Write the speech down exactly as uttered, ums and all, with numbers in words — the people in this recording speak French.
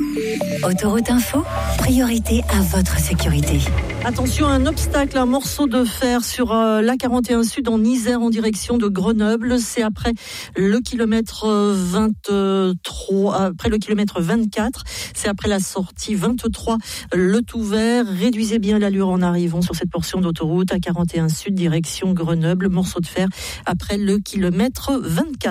Autoroute Info, priorité à votre sécurité. Attention, un obstacle, un morceau de fer sur euh, l'A quarante et un Sud en Isère en direction de Grenoble. C'est après le kilomètre vingt-trois, après le kilomètre vingt-quatre. C'est après la sortie vingt-trois, le tout vert. Réduisez bien l'allure en arrivant sur cette portion d'autoroute A quarante et un Sud direction Grenoble. Morceau de fer après le kilomètre vingt-quatre.